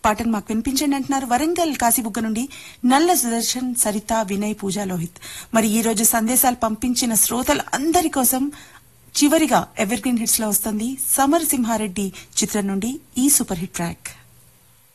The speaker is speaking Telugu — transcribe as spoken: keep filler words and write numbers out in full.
పాటను మాకు వినిపించండి అంటున్నారు వరంగల్ కాశీబుగ్గ నుండి నల్ల సుదర్శన్, సరిత, వినయ్, పూజా, లోహిత్. మరి ఈ రోజు సందేశాలు పంపించిన శ్రోతలు అందరి కోసం చివరిగా ఎవర్ గ్రీన్ హిట్స్ లో వస్తుంది సమరసింహారెడ్డి చిత్రం నుండి ఈ సూపర్ హిట్ ట్రాక్.